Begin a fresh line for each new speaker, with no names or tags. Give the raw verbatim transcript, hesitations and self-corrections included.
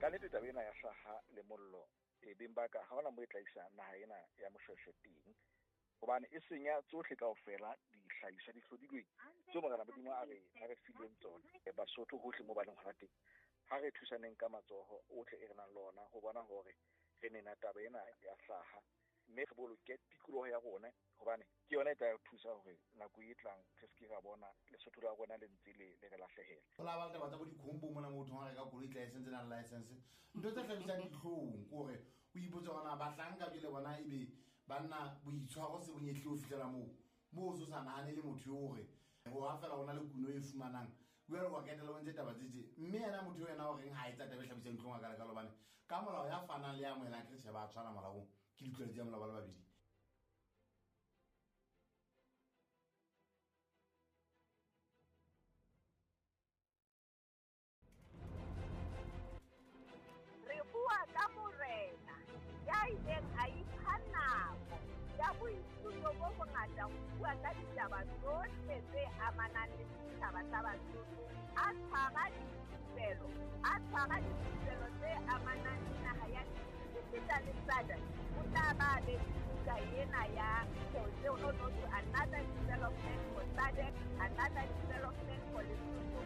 ka nnete taba ena ya hlaha le mollo e beng ba ka ha hona mo e tlaisa naha ena ya moshweshwe teng hobane e senya tsohle kaofela dihlahiswa di hlodilweng tse morena Modimo a re a re fileng tsona Basotho hohle mo ba leng hona teng ha re thusaneng ka matsoho ohle e re nang le ona ho bona hore re nena taba ena ya hlaha mme re boloke tikoloho ya rona hobane ke yona e tla thusa hore nako e tlang re se ke ra bona Lesotho la rona le ntse le le re lahlehela.
Ho la ba taba tsa bo dikhombo mona motho ha re ka koloi license na license ntho tse hlabisang dihlong kore o ipotsa bona ba hlanka jele bona ebe banna boitshwaro se bonyehle o fitlela moo mo so sa nahane le motho hore go ha fela ona le kuno e fumanang o ya go ketela o ntse taba tse mme yena motho yena o reng ha e tsa taba hlabisang dihlong ka ka lobane ka molao ya fana le ya moela ke se ba tshwana molaong ke ditlwaelo tsa molao ba le babedi.
Re bua ka morena ya ileng a ipha nako ya boithuto bo bongata ho bua ka ditaba tsohle tse amanang le setjhaba sa Basotho, a tshwara dithupelo a tshwara dithupelo tse amanang le naha ya Sepeta le Sada o tla ba le buka ena ya Another Development for Sadek, Another Development for Lesotho.